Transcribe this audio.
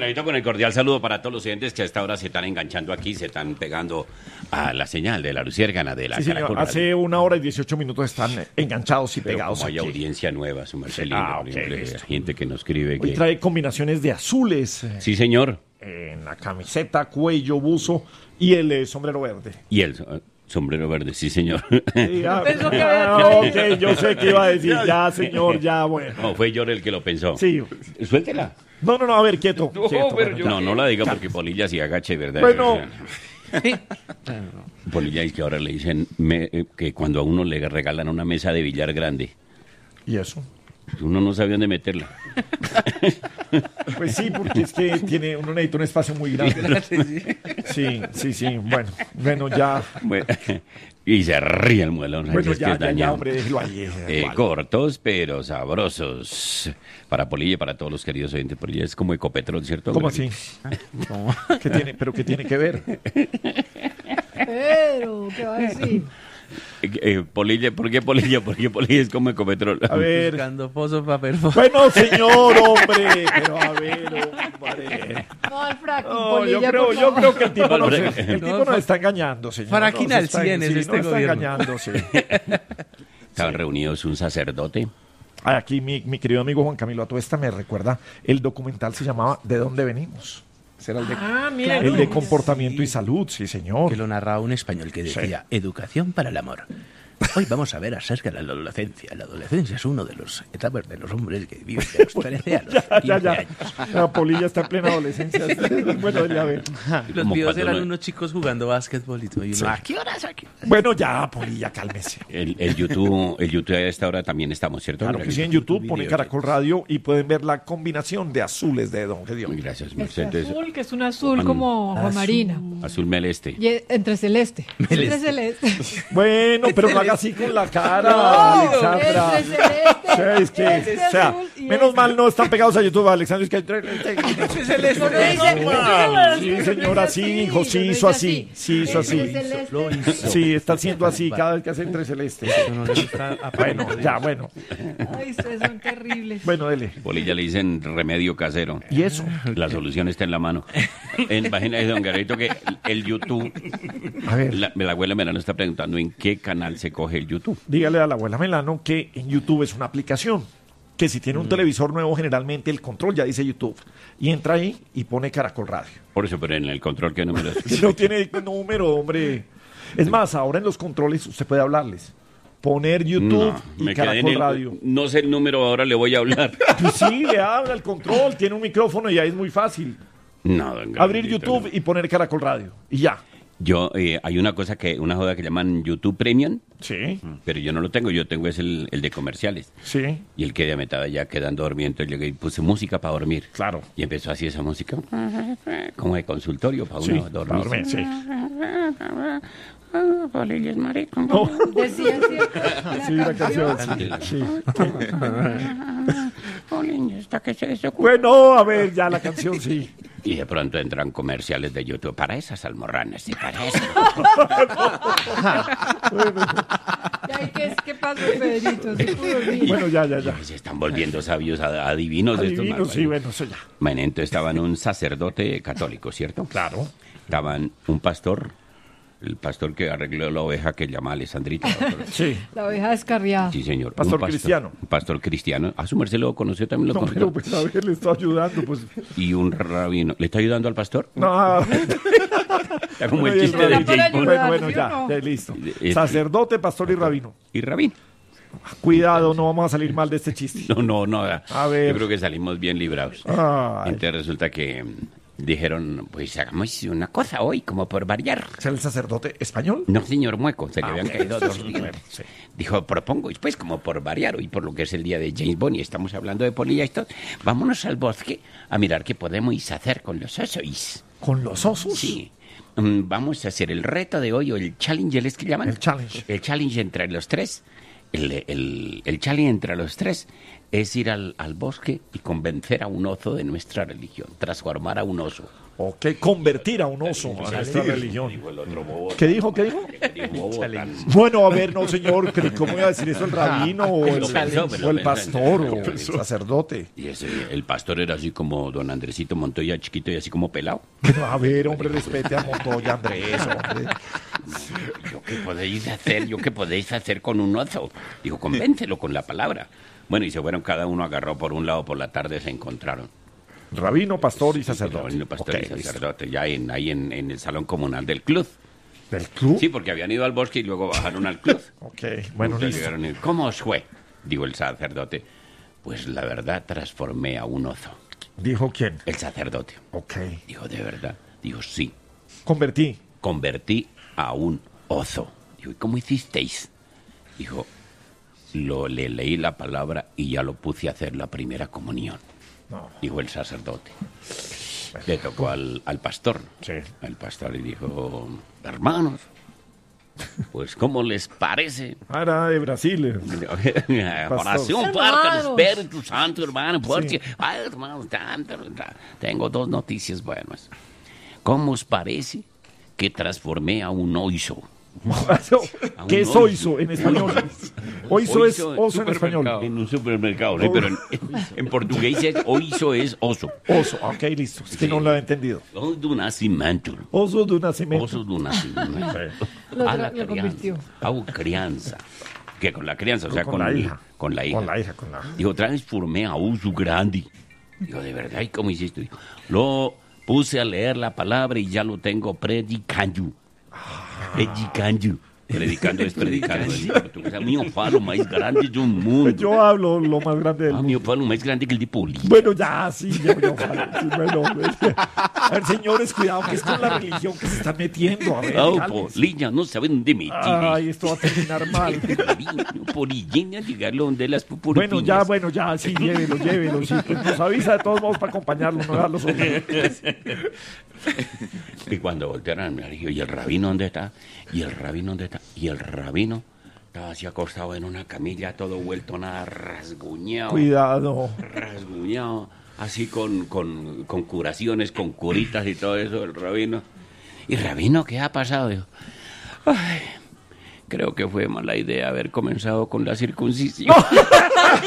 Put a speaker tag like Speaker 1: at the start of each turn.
Speaker 1: Necesito con el cordial saludo para todos los oyentes que a esta hora se están enganchando aquí, se están pegando a la señal de la luciérgana de la
Speaker 2: Sí, señor.
Speaker 1: Caracol.
Speaker 2: Hace 1 hora y 18 minutos están enganchados y
Speaker 1: Pero
Speaker 2: pegados
Speaker 1: como hay
Speaker 2: aquí.
Speaker 1: audiencia nueva, su merced
Speaker 2: Sí.
Speaker 1: linda,
Speaker 2: Ah,
Speaker 1: por
Speaker 2: ok,
Speaker 1: ejemplo,
Speaker 2: listo.
Speaker 1: gente que nos escribe
Speaker 2: Hoy
Speaker 1: que...
Speaker 2: trae combinaciones de azules
Speaker 1: Sí, señor.
Speaker 2: en la camiseta, cuello, buzo y el sombrero verde.
Speaker 1: Y el sombrero verde, sí, señor.
Speaker 2: Sí,
Speaker 3: Pensó que había
Speaker 2: ok, yo sé que iba a decir, ya, señor, ya, bueno.
Speaker 1: No, fue yo el que lo pensó.
Speaker 2: Sí.
Speaker 1: Suéltela.
Speaker 2: No, a ver, quieto. quieto,
Speaker 1: pero
Speaker 2: bueno,
Speaker 1: no la diga porque Polilla se agacha, ¿verdad?
Speaker 2: Bueno.
Speaker 1: Polilla es que ahora le dicen que cuando a uno le regalan una mesa de billar grande,
Speaker 2: ¿Y eso?
Speaker 1: uno no sabe dónde meterla.
Speaker 2: Pues sí, porque es que uno necesita un espacio muy grande. Sí, bueno, ya.
Speaker 1: Bueno, y se ríe el muelón.
Speaker 2: Bueno,
Speaker 1: es que
Speaker 2: ya,
Speaker 1: es dañado.
Speaker 2: hombre, déjelo ahí. Vale.
Speaker 1: Cortos pero sabrosos. Para Polilla y para todos los queridos oyentes. Polilla es como Ecopetrol, ¿cierto?
Speaker 2: ¿Cómo así? ¿Pero qué tiene que ver?
Speaker 3: Pero, ¿qué va a decir?
Speaker 1: Polilla, ¿por qué Polilla? Porque Polilla es como Ecopetrol.
Speaker 2: A ver.
Speaker 4: Buscando pozos para perforar.
Speaker 2: Bueno, señor, hombre. Pero a ver, hombre.
Speaker 3: No, al fracking,
Speaker 2: No,
Speaker 3: Polilla,
Speaker 2: yo
Speaker 3: por
Speaker 2: creo
Speaker 3: favor.
Speaker 2: que el tipo
Speaker 1: No,
Speaker 2: nos está engañando, señor.
Speaker 4: Faraquina
Speaker 2: Nos
Speaker 4: al
Speaker 2: está-
Speaker 4: 100 es
Speaker 2: sí,
Speaker 4: este
Speaker 2: nos está
Speaker 4: gobierno.
Speaker 2: engañando, sí.
Speaker 1: Estaban reunidos un sacerdote.
Speaker 2: Ay, aquí mi querido amigo Juan Camilo Atuesta me recuerda, el documental se llamaba ¿De dónde venimos? Ese era
Speaker 3: Mira.
Speaker 2: el de comportamiento y salud, sí, señor.
Speaker 4: Que lo narraba un español que decía, educación para el amor. Hoy vamos a ver acerca de la adolescencia. La adolescencia es uno de los etapas de los hombres que viven de los 13 a los 15 años.
Speaker 2: La Polilla está en plena adolescencia. Bueno, ya ve.
Speaker 4: Los
Speaker 1: Como
Speaker 4: videos
Speaker 1: cuando
Speaker 4: eran
Speaker 1: uno-
Speaker 4: unos chicos jugando básquetbol y todo. Y uno,
Speaker 2: Sí.
Speaker 4: ¿a qué horas? ¿A qué horas?
Speaker 2: Bueno, ya, Polilla, cálmese.
Speaker 1: El YouTube a esta hora también estamos, ¿cierto?
Speaker 2: Claro que sí, en YouTube ponen Caracol Radio y pueden ver la combinación de azules de Don Gedeón.
Speaker 1: Gracias,
Speaker 3: Este
Speaker 1: Mercedes.
Speaker 3: azul, que es un azul como aguamarina.
Speaker 1: Azul meleste.
Speaker 3: Y entre celeste. Entre celeste.
Speaker 2: Bueno, pero no haga así con la cara,
Speaker 3: No,
Speaker 2: Alexandra.
Speaker 3: entre celeste.
Speaker 2: O sea, es que,
Speaker 3: Este
Speaker 2: o sea,
Speaker 3: azul y
Speaker 2: menos
Speaker 3: este.
Speaker 2: mal no están pegados a YouTube, Alexandra. Es que sí, señora, sí, hijo, sí hizo así, sí hizo así.
Speaker 3: Entre celeste.
Speaker 2: Sí, está haciendo así cada vez que hace entre celeste.
Speaker 4: Eso no le gusta a
Speaker 2: Bueno,
Speaker 4: Pablo.
Speaker 2: ya, bueno.
Speaker 3: Ay, ustedes son terribles.
Speaker 2: Bueno, dele.
Speaker 1: Polilla le dicen remedio casero.
Speaker 2: ¿Y eso?
Speaker 1: La solución está en la mano. Imagínate, don Garrito, que el YouTube...
Speaker 2: A ver,
Speaker 1: La abuela Melano está preguntando en qué canal se coge el YouTube.
Speaker 2: dígale a la abuela Melano que en YouTube es una aplicación. Que si tiene un televisor nuevo, generalmente el control ya dice YouTube. Y entra ahí y pone Caracol Radio.
Speaker 1: Por eso, pero en el control, ¿qué número es?
Speaker 2: Si no tiene número, hombre. Es más, ahora en los controles usted puede hablarles. Poner YouTube y
Speaker 1: me quedé en
Speaker 2: Caracol
Speaker 1: el...
Speaker 2: Radio.
Speaker 1: No sé el número, ahora le voy a hablar.
Speaker 2: Pues sí, le habla el control, tiene un micrófono y ahí es muy fácil.
Speaker 1: No, don Garrito,
Speaker 2: Abrir YouTube
Speaker 1: no.
Speaker 2: y poner Caracol Radio. Y ya.
Speaker 1: Hay una joda que llaman YouTube Premium,
Speaker 2: Sí,
Speaker 1: pero yo no lo tengo, yo tengo es el de comerciales.
Speaker 2: sí,
Speaker 1: Y el que de mitad ya quedando dormido, entonces llegué y puse música para dormir.
Speaker 2: claro.
Speaker 1: Y empezó así esa música, como de consultorio para
Speaker 2: Sí,
Speaker 1: uno
Speaker 2: para
Speaker 1: dormir.
Speaker 2: dormir, sí.
Speaker 1: Polilla es marico.
Speaker 2: No,
Speaker 3: Decía
Speaker 2: sí, la canción. Sí, sí.
Speaker 1: Polilla, ¿está que se desocupa?
Speaker 2: Bueno, a ver, ya la canción, sí.
Speaker 1: Y de pronto entran comerciales de YouTube para esas almorranas y para eso.
Speaker 3: Ay, ¿qué pasó, Pedrito? Se pudo dormir.
Speaker 2: Bueno, ya.
Speaker 1: Se están volviendo sabios adivinos estos
Speaker 2: Adivino,
Speaker 1: malvados.
Speaker 2: sí, bueno, eso ya.
Speaker 1: Bueno, entonces estaban un sacerdote católico, ¿cierto?
Speaker 2: Claro.
Speaker 1: Estaban un pastor, el pastor que arregló la oveja que llama Alessandrita.
Speaker 2: Sí.
Speaker 3: La oveja descarriada.
Speaker 1: Sí, señor.
Speaker 2: Pastor
Speaker 1: Un
Speaker 2: cristiano.
Speaker 1: Un pastor cristiano. A su merced lo conoció, también lo
Speaker 2: No,
Speaker 1: conoció.
Speaker 2: pero pues a ver, le estoy ayudando, pues.
Speaker 1: Y un rabino. ¿Le está ayudando al pastor?
Speaker 2: No.
Speaker 1: Está como el
Speaker 2: Bueno,
Speaker 1: chiste de
Speaker 3: Está para
Speaker 1: James Bond.
Speaker 3: ayudar.
Speaker 2: Bueno,
Speaker 3: ¿sí
Speaker 2: ya,
Speaker 3: o no?
Speaker 2: ya, listo.
Speaker 1: Este-
Speaker 2: Sacerdote, pastor y rabino.
Speaker 1: Y rabino.
Speaker 2: Cuidado, no vamos a salir mal de este chiste.
Speaker 1: No.
Speaker 2: A ver.
Speaker 1: Yo creo que salimos bien librados.
Speaker 2: Ay.
Speaker 1: Entonces resulta que dijeron, pues hagamos una cosa hoy, como por variar.
Speaker 2: ¿Será el sacerdote español?
Speaker 1: No, señor Mueco, se le habían
Speaker 2: ok.
Speaker 1: caído dos días.
Speaker 2: Bueno, sí.
Speaker 1: Dijo, propongo, pues como por variar, hoy por lo que es el día de James Bond y estamos hablando de Polilla y esto, vámonos al bosque a mirar qué podemos hacer con los osos.
Speaker 2: ¿Con los osos?
Speaker 1: Sí. Vamos a hacer el reto de hoy, o el challenge, ¿es que llaman?
Speaker 2: El challenge.
Speaker 1: El challenge entre los tres. El challenge entre los tres es ir al bosque y convencer a un oso de nuestra religión, transformar a un oso.
Speaker 2: Ok, convertir a un oso a esta religión.
Speaker 1: Dijo el otro bobo.
Speaker 2: ¿Qué dijo? ¿Qué dijo?
Speaker 1: Dijo bobo tan-
Speaker 2: Bueno, a ver, no, señor, ¿cómo iba a decir eso el rabino o
Speaker 1: Me lo pensó,
Speaker 2: el pastor o el
Speaker 1: pensó.
Speaker 2: sacerdote?
Speaker 1: Y el pastor era así como don Andresito Montoya, chiquito y así como pelado.
Speaker 2: Bueno, a ver, hombre, respete a Montoya, Andrés, hombre.
Speaker 1: ¿Yo qué podéis hacer con un oso? Dijo, convéncelo con la palabra. Bueno, y se fueron, cada uno agarró por un lado, por la tarde se encontraron.
Speaker 2: Rabino, pastor y sacerdote.
Speaker 1: Rabino, pastor
Speaker 2: Ok,
Speaker 1: y sacerdote, ya ahí en el salón comunal del club.
Speaker 2: ¿Del club?
Speaker 1: Sí, porque habían ido al bosque y luego bajaron al club.
Speaker 2: Ok, bueno,
Speaker 1: Entonces
Speaker 2: listo.
Speaker 1: llegaron y, ¿cómo os fue? Dijo el sacerdote. Pues la verdad transformé a un oso.
Speaker 2: ¿Dijo quién?
Speaker 1: El sacerdote.
Speaker 2: Ok.
Speaker 1: Dijo, ¿de verdad? Dijo, sí.
Speaker 2: Convertí.
Speaker 1: Convertí a un oso. Dijo, ¿y cómo hicisteis? Dijo, le leí la palabra y ya lo puse a hacer la primera comunión.
Speaker 2: No.
Speaker 1: Dijo el sacerdote. Le tocó al pastor.
Speaker 2: Sí.
Speaker 1: Al pastor y dijo, hermanos, pues ¿cómo les parece?
Speaker 2: Era de Brasil.
Speaker 1: Oración para el
Speaker 3: Hermanos.
Speaker 1: Espíritu Santo, hermano, porque,
Speaker 2: Sí.
Speaker 1: ay, hermano, tengo dos noticias buenas. ¿Cómo os parece que transformé a un oso?
Speaker 2: ¿Qué es oiso en español? Oiso es oso en español.
Speaker 1: En un supermercado, ¿sí? Pero en portugués es oiso es oso.
Speaker 2: Oso, ok, listo. Es que no lo he entendido.
Speaker 1: Oso do nascimento.
Speaker 2: Oso de nacimiento.
Speaker 1: Oso do nascimento.
Speaker 3: Lo
Speaker 1: A la
Speaker 3: lo convirtió.
Speaker 1: crianza. Que con la crianza, o sea,
Speaker 2: Con la hija.
Speaker 1: Con la hija.
Speaker 2: Con la hija, con la...
Speaker 1: Digo, transformé a oso grande. Digo, ¿de verdad? ¿Y cómo hiciste? Digo, lo puse a leer la palabra y ya lo tengo predicando. Predicando. Predicando es predicando. En portugués. A mí eu falo mais grande do mundo.
Speaker 2: Yo hablo lo más grande del
Speaker 1: A
Speaker 2: mundo.
Speaker 1: mí eu falo mais grande que el de Poli.
Speaker 2: Bueno, ya, sí, yo sí, bueno, a ver, señores, cuidado, que es con la religión que se están metiendo. A ver,
Speaker 1: Oh,
Speaker 2: cálmense.
Speaker 1: Polilla, no saben de metir.
Speaker 2: Ay, esto va a terminar mal.
Speaker 1: Polillina, llegarlo donde las pupuripinas.
Speaker 2: Bueno, ya, sí, llévelo, sí. Pues nos avisa de todos modos para acompañarlo, no dejarlo solo.
Speaker 1: Y cuando voltearon, me dijo, ¿y el rabino dónde está? ¿Y el rabino dónde está? Y el rabino estaba así acostado en una camilla, todo vuelto nada, rasguñado.
Speaker 2: Cuidado.
Speaker 1: Rasguñado, así con curaciones, con curitas y todo eso, el rabino. ¿Y rabino qué ha pasado? Dijo, ay, creo que fue mala idea haber comenzado con la circuncisión.